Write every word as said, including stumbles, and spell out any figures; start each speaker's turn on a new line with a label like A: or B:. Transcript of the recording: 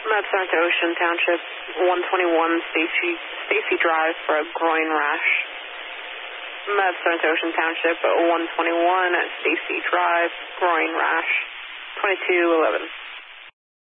A: Med Center to Ocean Township, one twenty-one Stacy Stacy Drive for a groin rash. Med Center to Ocean Township, one twenty-one Stacy Drive, groin rash, twenty-two eleven.